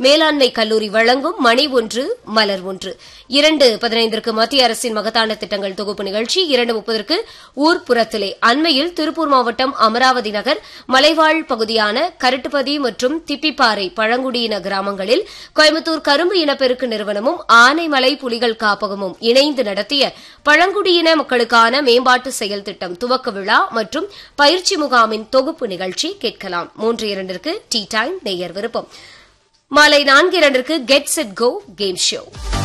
மேலாண்மை கல்லூரி வழங்கும் மணி ஒன்று மலர் ஒன்று. 2:15 மத்திய அரசின் மகத்தான திட்டங்கள் தொகுப்பு நிகழ்ச்சி. 2:30 ஊர்ப்புறத்திலே அண்மையில் திருப்பூர் மாவட்டம் அமராவதி நகர் மலைவாழ் பகுதியான கரட்டுப்பதி மற்றும் திப்பிப்பாறை பழங்குடியின கிராமங்களில் கோயம்புத்தூர் கரும்பு இனப்பெருக்கு நிறுவனமும் ஆனைமலை புலிகள் காப்பகமும் இணைந்து நடத்திய பழங்குடியின மக்களுக்கான மேம்பாட்டு செயல் திட்டம் துவக்க விழா மற்றும் பயிற்சி முகாமின் தொகுப்பு நிகழ்ச்சி கேட்கலாம். 3:02 டீ டைம் நேயர் விருப்பம். மாலை 4:02 get set go game show.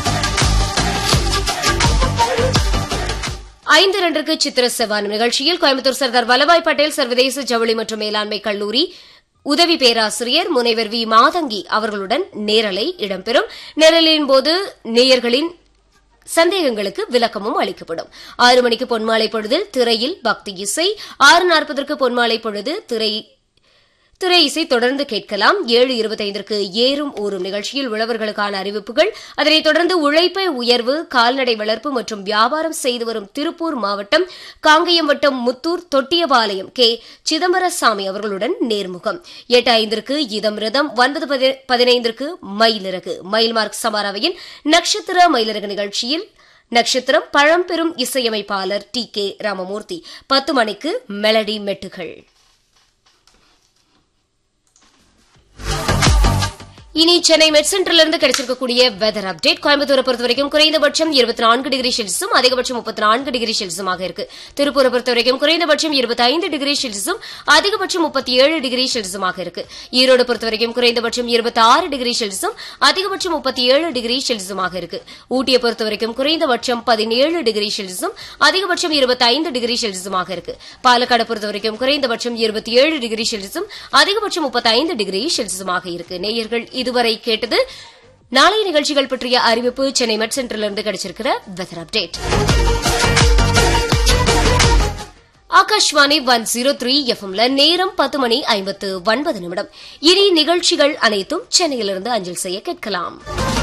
5:02 சித்திர செவ்வானம் நிகழ்ச்சியில் கோயம்புத்தூர் சர்தார் வல்லபாய் பட்டேல் சர்வதேச ஜவுளி மற்றும் மேலாண்மை கல்லூரி உதவி பேராசிரியர் முனைவர் வி மாதங்கி அவர்களுடன் நேரலை இடம்பெறும். நேரலின்போது நேயர்களின் சந்தேகங்களுக்கு விளக்கமும் அளிக்கப்படும். 6 மணிக்கு பொன்மாலை பொழுதில் திரையில் பக்தி இசை. 6:40 பொன்மாலை பொழுது திரை இசை தொடர்ந்து கேட்கலாம். 7:25 ஏறும் ஊறும் நிகழ்ச்சியில் உழவர்களுக்கான அறிவிப்புகள். அதனைத் தொடர்ந்து உழைப்பை உயர்வு, கால்நடை வளர்ப்பு மற்றும் வியாபாரம் செய்து வரும் திருப்பூர் மாவட்டம் காங்கயம் வட்டம் முத்தூர் தொட்டியபாளையம் கே சிதம்பரசாமி அவர்களுடன் நேர்முகம். 8:05 இதம்ரதம். 9:15 மயிலிறகு. மயில்மார்க் சமாராவையின் நட்சத்திர மயிலிறகு நிகழ்ச்சியில் நட்சத்திரம் பழம்பெரும் இசையமைப்பாளர் டி.கே. ராமமூர்த்தி. 10 மணிக்கு மெலடி மெட்டுகள். இனி சென்னை மெட் சென்டரிலிருந்து கிடைச்சிருக்கக்கூடிய வெதர் அப்டேட். கோயம்புத்தூரை பொறுத்தவரைக்கும் குறைந்தபட்சம் 24 டிகிரி செல்சியஸும் அதிகபட்சம் 34 டிகிரி செல்சியஸுமாக இருக்கு. திருப்பூரை பொறுத்தவரைக்கும் குறைந்தபட்சம் 25 டிகிரி செல்சியஸும் அதிகபட்சம் 37 டிகிரி செல்சியஸுமாக இருக்கு. ஈரோடு பொறுத்தவரைக்கும் குறைந்தபட்சம் 26 டிகிரி செல்சியஸும் அதிகபட்சம் 37 டிகிரி செல்சியஸுமாக இருக்கு. ஊட்டியை பொறுத்தவரைக்கும் குறைந்தபட்சம் 17 டிகிரி செல்சியஸும் அதிகபட்சம் 25 டிகிரி செல்சியஸுமாக இருக்கு. பாலக்காடு பொறுத்தவரைக்கும் குறைந்தபட்சம் 27 டிகிரி செல்சியஸும் அதிகபட்சம் 35 டிகிரி செல்சியஸுமாக இருக்கு. நேயர்கள் இதுவரை கேட்டது நாளைய நிகழ்ச்சிகள் பற்றிய அறிவிப்பு. சென்னை மெட் சென்டரிலிருந்து கிடைச்சிருக்கிற வெதர் அப்டேட். ஆகாஷ்வாணி 103 எஃப்எம்ல நேரம் 10:59. இனி நிகழ்ச்சிகள் அனைத்தும் சென்னையிலிருந்து அஞ்சல் செய்ய கேட்கலாம்.